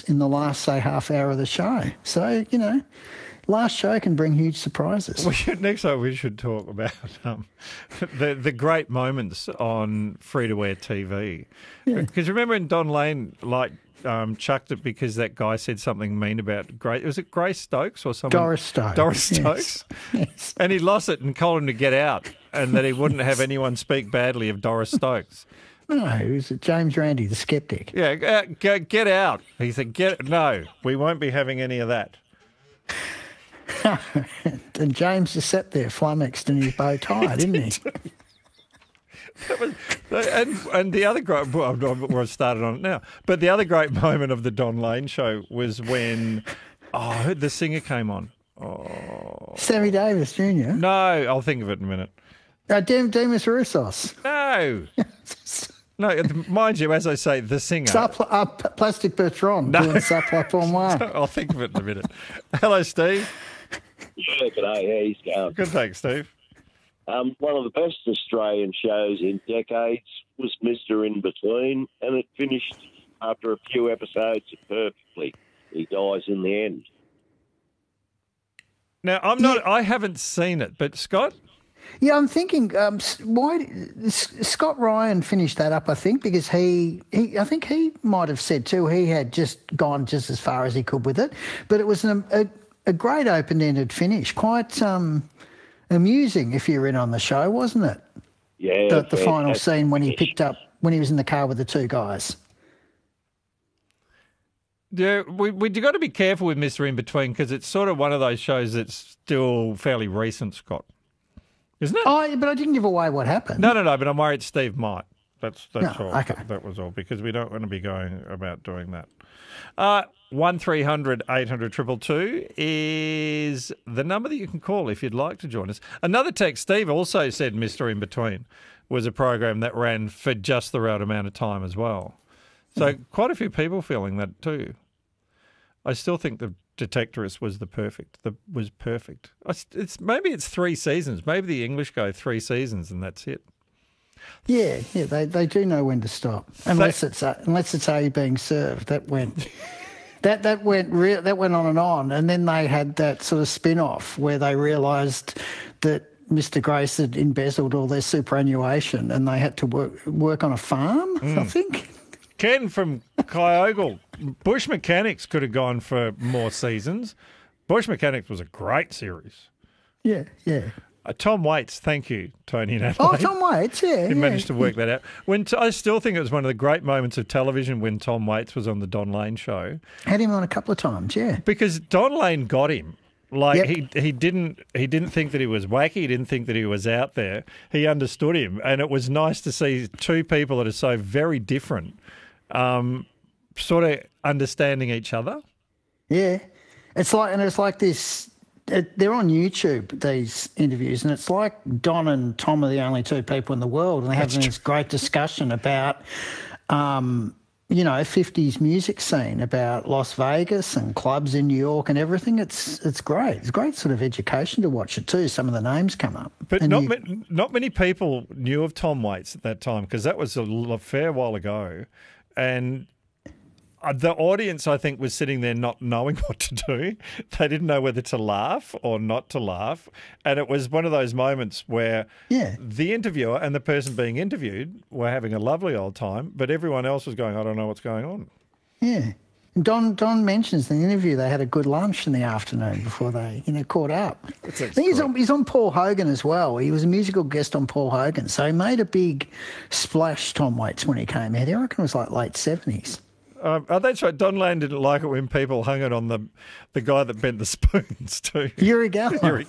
in the last, say, half hour of the show. So, last show can bring huge surprises. Next time we should talk about the great moments on free-to-air TV. Because remember when Don Lane chucked it because that guy said something mean about was it Grace Stokes or someone? Doris Stokes. Doris Stokes. Yes. And he lost it and told him to get out and that he wouldn't have anyone speak badly of Doris Stokes. No, it was James Randi, the skeptic. Yeah, get out. He said, no, we won't be having any of that. And James just sat there flummoxed in his bow tie, didn't he? And the other great, we've started on it now, but the other great moment of the Don Lane show was when, the singer came on. Oh. Sammy Davis Jr.? No, I'll think of it in a minute. Demis Roussos? No. No, mind you, as I say, the singer. Plastic Bertrand doing Sapla pour moi. I'll think of it in a minute. Hello, Steve. Yeah, g'day. How you going? Good, thanks, Steve. One of the best Australian shows in decades was Mr. In Between, and it finished after a few episodes perfectly. He dies in the end. Now, I haven't seen it, but Scott? Yeah, I'm thinking, why Scott Ryan finished that up, I think, because I think he might have said too, he had just gone just as far as he could with it. But it was a great open-ended finish, quite amusing if you were in on the show, wasn't it? Yeah. The final scene when he was in the car with the two guys. Yeah, we got to be careful with Mr. In Between because it's sort of one of those shows that's still fairly recent, Scott. Isn't it? Oh, but I didn't give away what happened. No, but I'm worried Steve might. That's No, all. okay. That was all, because we don't want to be going about doing that. 1300 800 222 is the number that you can call if you'd like to join us. Another text, Steve also said Mr. In Between was a program that ran for just the right amount of time as well. So quite a few people feeling that too. I still think the Detectorist was perfect. Maybe it's 3 seasons. Maybe the English go 3 seasons and that's it. Yeah, they do know when to stop. Unless it's A being served. That went that went on, and then they had that sort of spin-off where they realised that Mr. Grace had embezzled all their superannuation and they had to work on a farm, I think. Ken from Kyogle, Bush Mechanics could have gone for more seasons. Bush Mechanics was a great series. Yeah. Tom Waits, thank you, Tony and Adelaide. Oh, Tom Waits, yeah. He managed to work that out. I still think it was one of the great moments of television when Tom Waits was on the Don Lane show. Had him on a couple of times, yeah. Because Don Lane got him. Yep. He didn't think that he was wacky. He didn't think that he was out there. He understood him, and it was nice to see two people that are so very different, sort of understanding each other. Yeah, it's like this. They're on YouTube, these interviews, and it's like Don and Tom are the only two people in the world, and they're having this great discussion about, 50s music scene, about Las Vegas and clubs in New York and everything. It's great. It's great sort of education to watch it too. Some of the names come up. But not many people knew of Tom Waits at that time because that was a fair while ago. And the audience, I think, was sitting there not knowing what to do. They didn't know whether to laugh or not to laugh. And it was one of those moments where the interviewer and the person being interviewed were having a lovely old time, but everyone else was going, I don't know what's going on. Yeah. Don mentions in the interview they had a good lunch in the afternoon before they, caught up. I think he's on Paul Hogan as well. He was a musical guest on Paul Hogan. So he made a big splash, Tom Waits, when he came out. I reckon it was like late 70s. That's right. Don Lane didn't like it when people hung it on the guy that bent the spoons too. Uri Geller.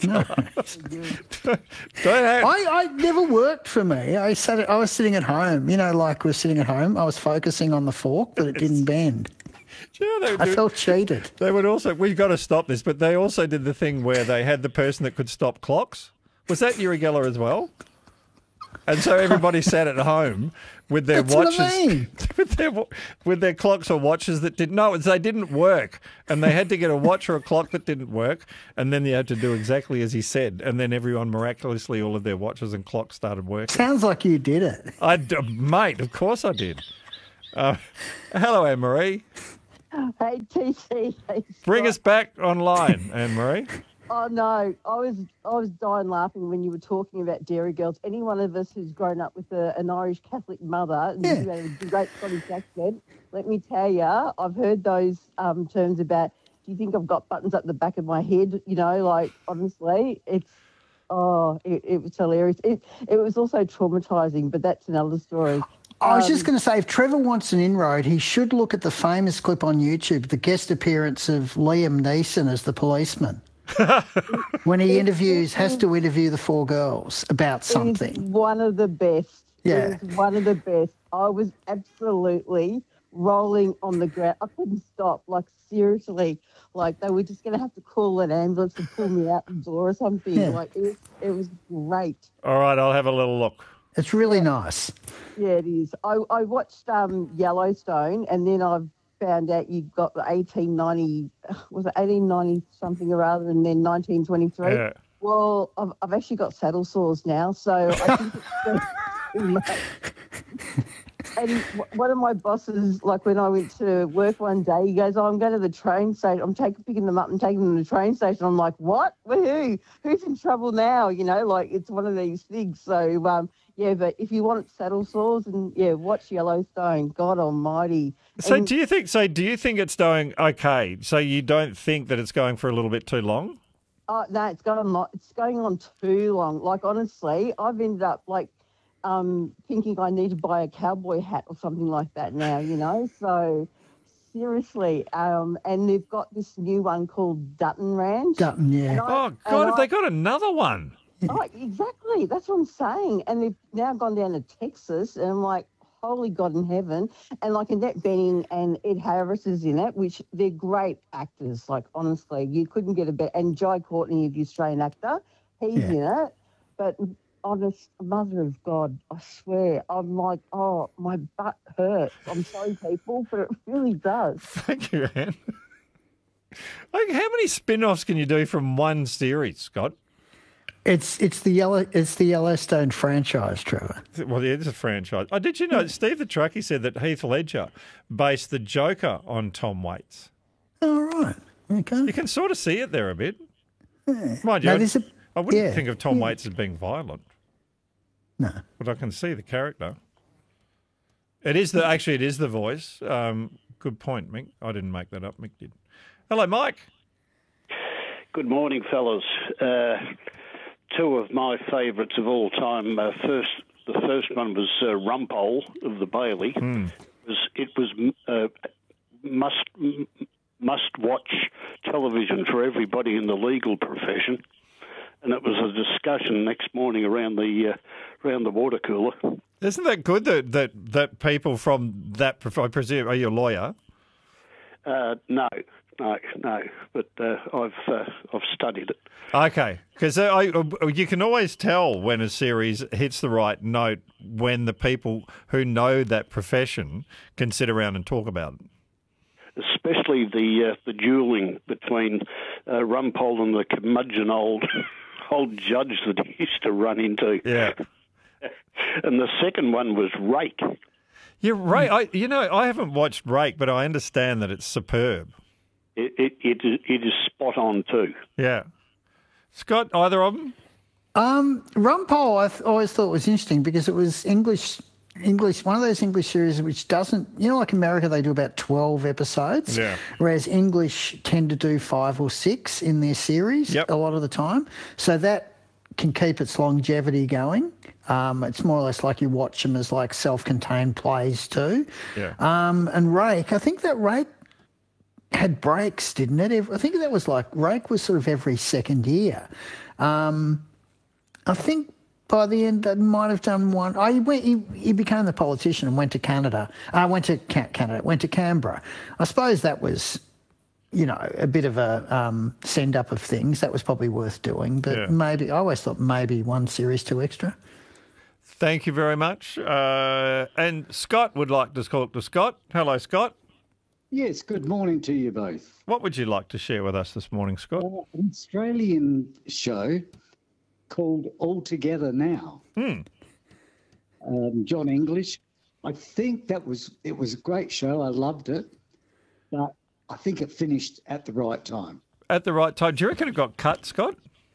I never worked for me. I was sitting at home. We're sitting at home. I was focusing on the fork, but it didn't bend. I felt cheated. They would also. We've got to stop this, but they also did the thing where they had the person that could stop clocks. Was that Uri Geller as well? And so everybody sat at home with their watches, what I mean. with their clocks or watches that didn't. No, they didn't work, and they had to get a watch or a clock that didn't work, and then they had to do exactly as he said, and then everyone miraculously, all of their watches and clocks started working. Sounds like you did it, Mate. Of course I did. Hello, Anne-Marie. Hey, TC. Hey, Bring Scott. us back online, Anne-Marie. Oh no, I was dying laughing when you were talking about Dairy Girls. Any one of us who's grown up with an Irish Catholic mother and Yeah. you had a great Scottish accent, let me tell you, I've heard those terms about. Do you think I've got buttons up the back of my head? You know, like honestly, it was hilarious. It was also traumatizing, but that's another story. I was just going to say, if Trevor wants an inroad, he should look at the famous clip on YouTube, the guest appearance of Liam Neeson as the policeman. When he has to interview the four girls about something. It is one of the best. Yeah. It is one of the best. I was absolutely rolling on the ground. I couldn't stop. Like, seriously. Like, they were just going to have to call an ambulance and pull me out the door or something. Yeah. Like, it was great. All right, I'll have a little look. It's really nice. Yeah, it is. I watched Yellowstone, and then I found out you got the 1890, was it 1890 something or other, and then 1923. Yeah. Well, I've actually got saddle sores now, so I think it's too much. And one of my bosses, like when I went to work one day, he goes, I'm going to the train station. I'm picking them up and taking them to the train station. I'm like, what? Who? Who's in trouble now? You know, like it's one of these things. So, yeah, but if you want saddle sores, and yeah, watch Yellowstone. God almighty. So do you think it's going okay? So you don't think that it's going for a little bit too long? Oh, no, it's going on too long. Like, honestly, I've ended up like thinking I need to buy a cowboy hat or something like that now, you know? So, seriously. And they've got this new one called Dutton Ranch. Dutton, yeah. Oh, God, have they got another one? Oh, exactly. That's what I'm saying. And they've now gone down to Texas, and I'm like, holy God in heaven. And like Annette Bening and Ed Harris is in it, which they're great actors. Like, honestly, you couldn't get a better. And Jai Courtney, the Australian actor, he's in it. But honest, mother of God, I swear, I'm like, oh, my butt hurts. I'm sorry, people, but it really does. Thank you, Anne. Like, how many spin-offs can you do from one series, Scott? It's the Yellowstone franchise, Trevor. Well, yeah, it's a franchise. Oh, did you know Steve the Truckee said that Heath Ledger based the Joker on Tom Waits? All right. Okay. You can sort of see it there a bit. Mind No, you, there's I wouldn't think of Tom Waits as being violent, No. but I can see the character. It is the voice. Good point, Mick. I didn't make that up. Mick did. Hello, Mike. Good morning, fellas. Two of my favourites of all time. The first one was Rumpole of the Bailey. It was must watch television for everybody in the legal profession, and it was a discussion next morning around the water cooler. Isn't that good that people from that, I presume, are you a lawyer? No, but I've studied it. Okay, because you can always tell when a series hits the right note when the people who know that profession can sit around and talk about it. Especially the duelling between Rumpole and the curmudgeon old judge that he used to run into. Yeah. And the second one was Rake. Yeah, Rake. I haven't watched Rake, but I understand that it's superb. It is spot on too. Yeah. Scott, either of them? Rumpole, I always thought was interesting because it was English, one of those English series which doesn't, like America, they do about 12 episodes, whereas English tend to do 5 or 6 in their series a lot of the time. So that can keep its longevity going. It's more or less like you watch them as like self-contained plays too. Yeah. And Rake, I think that Rake had breaks, didn't it? I think that was like Rake was sort of every second year. I think by the end they might have done one. He became the politician and went to Canada. Went to Canberra. I suppose that was, a bit of a send up of things. That was probably worth doing. But maybe I always thought maybe one series too extra. Thank you very much. And Scott would like to talk to Scott. Hello, Scott. Yes, good morning to you both. What would you like to share with us this morning, Scott? An Australian show called All Together Now. John English. I think it was a great show. I loved it. But I think it finished at the right time. At the right time. Do you reckon it got cut, Scott?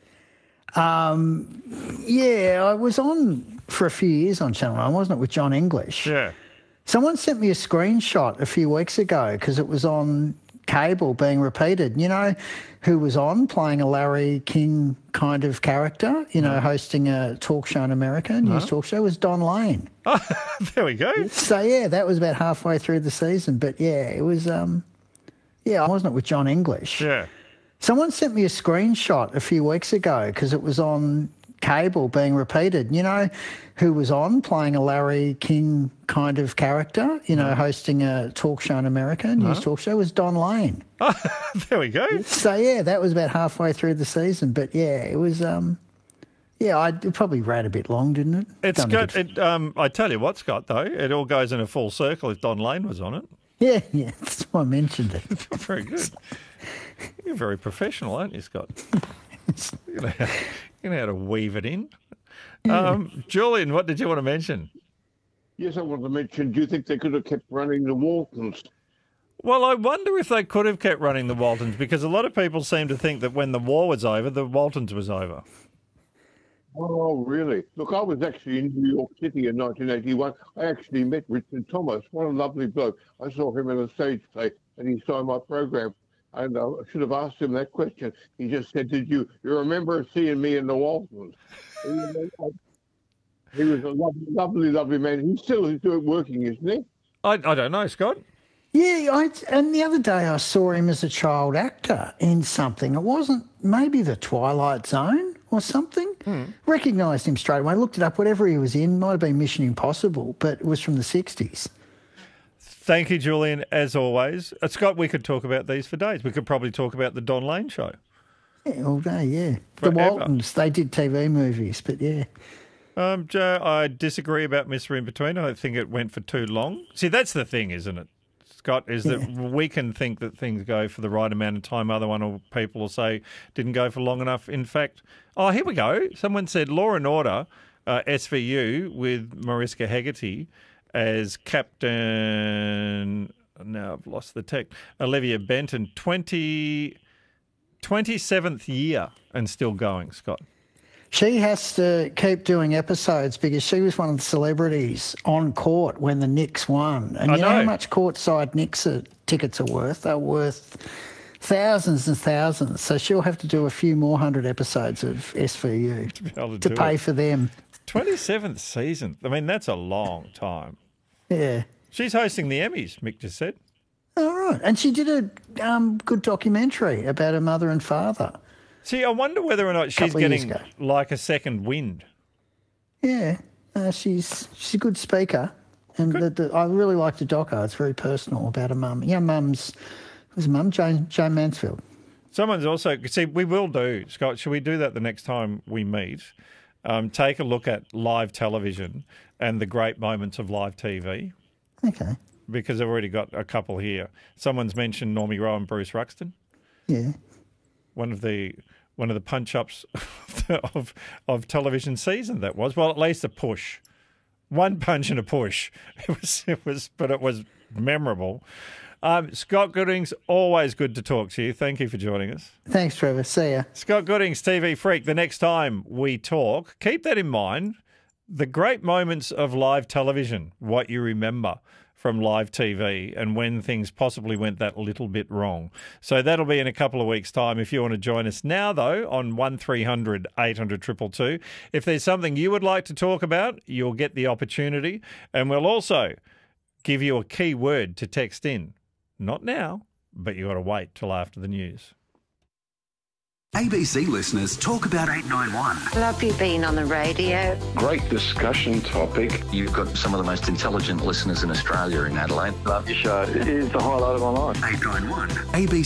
Yeah, I was on for a few years on Channel 9, wasn't it, with John English? Yeah. Someone sent me a screenshot a few weeks ago because it was on cable being repeated. You know who was on playing a Larry King kind of character, hosting a talk show in America, news talk show, was Don Lane. Oh, there we go. So, yeah, that was about halfway through the season. But, yeah, it was, wasn't it, with John English? Yeah. Someone sent me a screenshot a few weeks ago because it was on cable being repeated. You know who was on playing a Larry King kind of character, hosting a talk show in America, news talk show, was Don Lane. Oh, there we go. So, yeah, that was about halfway through the season. But, yeah, it was, it probably ran a bit long, didn't it? It's got, I tell you what, Scott, though, it all goes in a full circle if Don Lane was on it. Yeah, that's why I mentioned it. Very good. You're very professional, aren't you, Scott? You know how to weave it in. Julian, what did you want to mention? Yes, I want to mention, do you think they could have kept running the Waltons? Well, I wonder if they could have kept running the Waltons, because a lot of people seem to think that when the war was over, the Waltons was over. Oh, really? Look, I was actually in New York City in 1981. I actually met Richard Thomas. What a lovely bloke. I saw him in a stage play, and he saw my program. And I should have asked him that question. He just said, "Did you remember seeing me in the Waltons?" He was a lovely, lovely man. He's still working, isn't he? I don't know, Scott. Yeah, and the other day I saw him as a child actor in something. It wasn't maybe The Twilight Zone or something. Recognised him straight away. Looked it up. Whatever he was in, might have been Mission Impossible, but it was from the 60s. Thank you, Julian, as always. Scott, we could talk about these for days. We could probably talk about the Don Lane show. Yeah, all day, yeah. Forever. The Waltons, they did TV movies, but yeah. Joe, I disagree about Mr. In Between. I think it went for too long. See, that's the thing, isn't it, Scott, is that we can think that things go for the right amount of time. Other people will say didn't go for long enough. In fact, here we go. Someone said Law and Order, SVU, with Mariska Hegarty as Captain, now I've lost the tech, Olivia Benton, 27th year and still going, Scott. She has to keep doing episodes because she was one of the celebrities on court when the Knicks won. And you know how much courtside Knicks tickets are worth? They're worth thousands and thousands. So she'll have to do a few more 100 episodes of SVU to pay for them. 27th season. I mean, that's a long time. Yeah. She's hosting the Emmys, Mick just said. All right. And she did a good documentary about her mother and father. See, I wonder whether or not she's getting like a second wind. Yeah. She's a good speaker. And I really like the doco. It's very personal about her mum. Yeah, who's her mum? Jane Mansfield. Someone's also, see, we will do, Scott, should we do that the next time we meet? Take a look at live television and the great moments of live TV. Okay. Because I've already got a couple here. Someone's mentioned Normie Rowe and Bruce Ruxton. Yeah. One of the punch-ups of television season that was. Well, at least a push. One punch and a push. It was memorable. Scott Goodings, always good to talk to you. Thank you for joining us. Thanks, Trevor. See ya. Scott Goodings, TV Freak. The next time we talk, keep that in mind. The great moments of live television, what you remember from live TV and when things possibly went that little bit wrong. So that'll be in a couple of weeks' time. If you want to join us now, though, on 1300 800 222. If there's something you would like to talk about, you'll get the opportunity. And we'll also give you a key word to text in. Not now, but you've got to wait till after the news. ABC listeners talk about 891. Love you being on the radio. Great discussion topic. You've got some of the most intelligent listeners in Australia in Adelaide. Love your show. It is the highlight of my life. 891. ABC